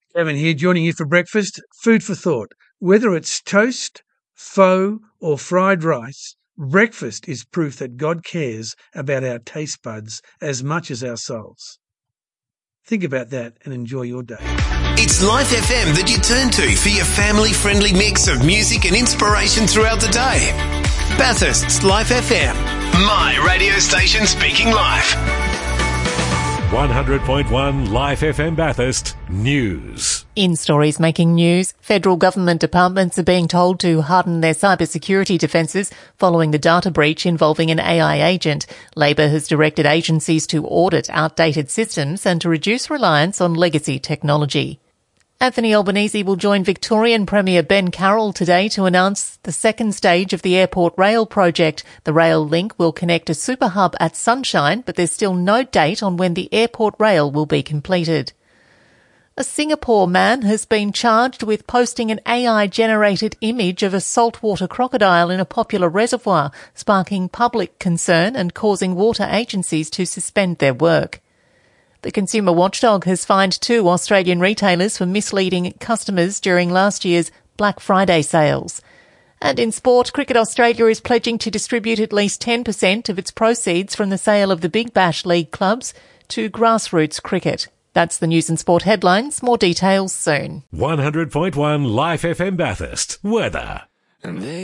Kevin here, joining you for breakfast. Food for thought. Whether it's toast, pho, or fried rice, breakfast is proof that God cares about our taste buds as much as our souls. Think about that and enjoy your day. It's Life FM that you turn to for your family-friendly mix of music and inspiration throughout the day. Bathurst's Life FM, my radio station speaking life. 100.1 Life FM Bathurst News. In stories making news, federal government departments are being told to harden their cybersecurity defences following the data breach involving an AI agent. Labor has directed agencies to audit outdated systems and to reduce reliance on legacy technology. Anthony Albanese will join Victorian Premier Ben Carroll today to announce the second stage of the Airport Rail project. The rail link will connect a super hub at Sunshine, but there's still no date on when the Airport Rail will be completed. A Singapore man has been charged with posting an AI-generated image of a saltwater crocodile in a popular reservoir, sparking public concern and causing water agencies to suspend their work. The consumer watchdog has fined 2 Australian retailers for misleading customers during last year's Black Friday sales. And in sport, Cricket Australia is pledging to distribute at least 10% of its proceeds from the sale of the Big Bash League clubs to grassroots cricket. That's the news and sport headlines. More details soon. 100.1 Life FM Bathurst. Weather.